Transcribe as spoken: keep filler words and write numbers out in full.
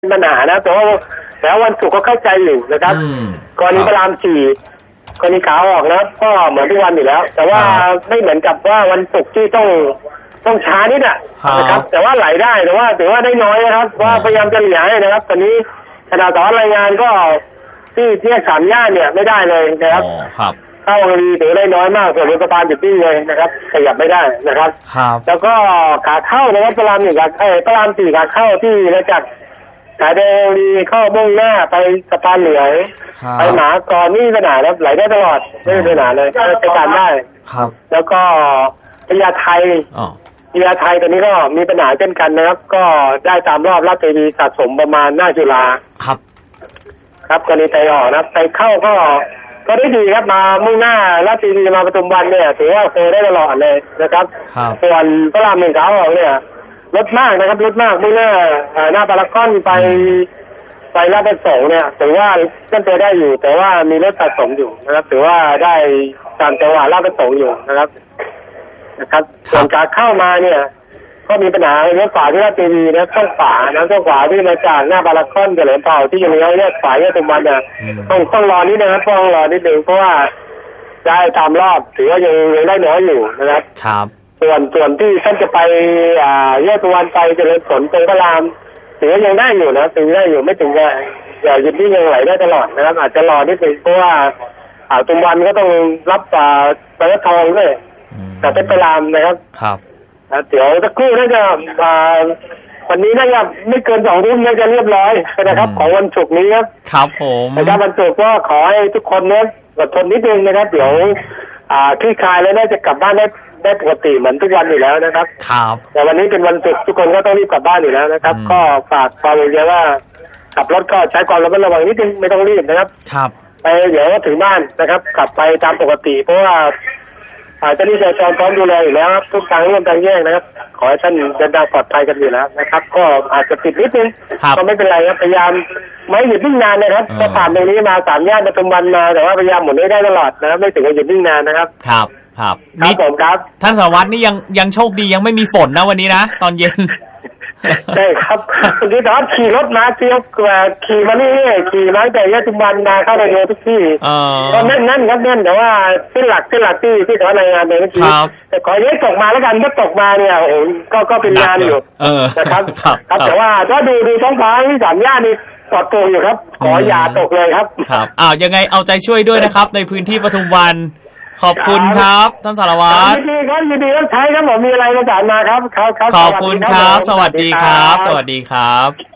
ปัญหานะแต่ว่าแล้ววันศุกร์ก็เข้าใจอยู่นะครับกรณีพระรามสี่กรณีขาออกนะก็เหมือนทุกวันอยู่แล้วแต่ว่าไม่เหมือนกับว่าวันศุกร์ที่ต้องต้องช้านิดอ่ะนะครับแต่ว่าไหลได้แต่ว่าถือว่าได้น้อยนะครับว่าพยายามจะเหลี่ยให้นะครับตอนนี้ขณะต่อรายงานก็ที่เที่ยงสามย่านเนี่ยไม่ได้เลยนะครับเข้าดีถือได้น้อยมากส่วนรถสะพานจุดนี้เลยนะครับขยับไม่ได้นะครับแล้วก็ขาเข้านะครับพระรามหนึ่งขาเออพระรามสี่ขาเข้าที่มาจากสายแดงดีเข้ามุ่งหน้าไปสะพานเหลืองไปหมากรนี่ปัญหาแล้วไหลได้ตลอดไม่มีปัญหาเลยใช้การได้ครับแล้วก็พญาไทพญาไทตอนนี้ก็มีปัญหาเช่นกันนะครับก็ได้ตามรอบลาดเจดีย์สะสมประมาณหน้าจุฬาครับครับกรณีไตออกนะไปเข้าก็ก็ได้ดีครับมามุ่งหน้าลาดเจดีย์มาปทุมวันเนี่ยถือว่าเคยได้ตลอดเลยนะครับส่วนพระรามหนึ่งขาออกเนี่ยรถมากนะครับรถมากมุ่งหน้าหน้าพารากอนไปไปลาดประสงค์เนี่ยถือว่าเคลื่อนตัวได้อยู่แต่ว่ามีรถสะสมอยู่นะครับถือว่าได้ตามจังหวะลาดประสงค์อยู่นะครับนะครับส่วนการเข้ามาเนี่ยก็มีปัญหาเลี้ยวขวาที่ลาดเจดีย์นะช่องขวานะช่องขวาที่มาจากหน้าพารากอนเฉลิมเผ่าที่ยังเลี้ยวแยกขวาแยกตรงวันเนี่ยต้องต้องรอนิดนึงครับต้องรอนิดนึงเพราะว่าได้ตามรอบถือว่ายังยังได้น้อยอยู่นะครับครับส่วนส่วนที่ท่านจะไปอ่าแยกตะวันไปเจริญผลตรงพระรามถือว่ายังได้อยู่นะถือได้อยู่ไม่ถึงกับอย่าหยุดที่ยังไหลได้ตลอดนะครับอาจจะรอนิดนึงเพราะว่าอ่าตรงวันก็ต้องรับอ่าไปวัดทองด้วยแต่เป็นพระรามนะครับครับเดี๋ยวสักครู่น่าจะมาวันนี้น่าจะไม่เกินสองทุ่มน่าจะเรียบร้อยนะครับของวันศุกร์นี้ครับครับผมนะครับวันศุกร์ก็ขอให้ทุกคนเนี่ยอดทนนิดนึงนะครับเดี๋ยวอ่าคลี่คลายแล้วน่าจะกลับบ้านได้ได้ปกติเหมือนทุกวันอยู่แล้วนะครับครับแต่วันนี้เป็นวันศุกร์ทุกคนก็ต้องรีบกลับบ้านอยู่แล้วนะครับก็ฝากความห่วงใยว่าขับรถก็ใช้ความระมัดระวังนิดนึงไม่ต้องรีบนะครับครับไปเดี๋ยวก็ถึงบ้านนะครับกลับไปตามปกติเพราะว่าอาจจะนี่จะจอมพร้อมดูแลอยู่แล้วครับทุกทางร่วมทางแยกนะครับขอให้ท่านเดินทางปลอดภัยกันอยู่แล้วนะครับก็อาจจะติดนิดนึงก็ไม่เป็นไรครับพยายามไม่หยุดนิ่งนานนะครับก็ผ่านตรงนี้มาสามย่านปทุมวันมาแต่ว่าพยายามหมุนให้ได้ตลอดนะครับไม่ถึงกับหยุดนิ่งนานนะครับครับครับครับผมครับท่านสารวัตรนี่ยังยังโชคดียังไม่มีฝนนะวันนี้นะตอนเย็นใช่ครับวันนี้ตอนขี่รถมาเที่ยวขี่มานี่ขี่มาแต่ยะทุมวันมาเข้าในเรือทุกที่ก็แน่นนั่นครับแน่นแต่ว่าเส้นหลักเส้นหลักที่ที่เขารายงานไปเมื่อกี้แต่ขอย้ายตกมาแล้วกันถ้าตกมาเนี่ยโอ้ก็ก็เป็นงานอยู่นะครับครับแต่ว่าถ้าดูดูท้องฟ้าที่สามย่านนี่ปลอดโปร่งอยู่ครับขออย่าตกเลยครับครับอ้าวยังไงเอาใจช่วยด้วยนะครับในพื้นที่ปทุมวันขอบคุณครับท่านสารวัตรยินดีครับยินดีครับใช้ครับผมมีอะไรประสานมาครับขอบคุณครับสวัสดีครับสวัสดีครับ